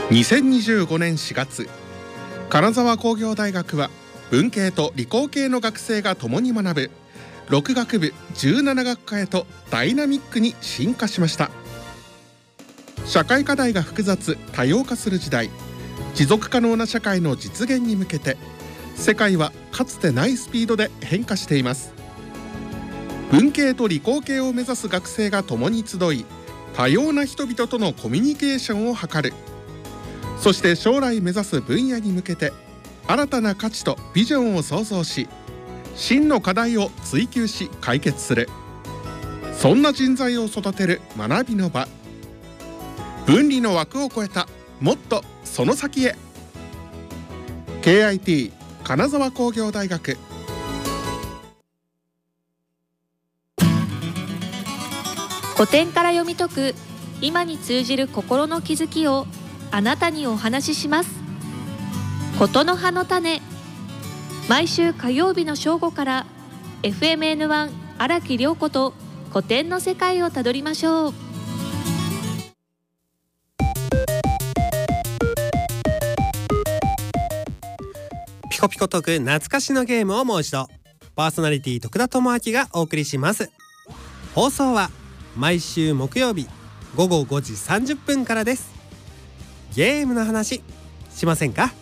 2025年4月、金沢工業大学は文系と理工系の学生が共に学ぶ6学部17学科へとダイナミックに進化しました。社会課題が複雑多様化する時代、持続可能な社会の実現に向けて世界はかつてないスピードで変化しています。文系と理工系を目指す学生が共に集い、多様な人々とのコミュニケーションを図る。そして将来目指す分野に向けて新たな価値とビジョンを創造し、真の課題を追求し解決する。そんな人材を育てる学びの場。分離の枠を超えたもっとその先へ。 KIT 金沢工業大学。 古典から読み解く今に通じる心の気づきをあなたにお話しします。ことの葉の種。毎週火曜日の正午から FMN1 荒木涼子と古典の世界をたどりましょう。 ピコピコトーク懐かしのゲームをもう一度。パーソナリティ徳田智明がお送りします。放送は毎週木曜日午後5時30分からです。ゲームの話しませんか？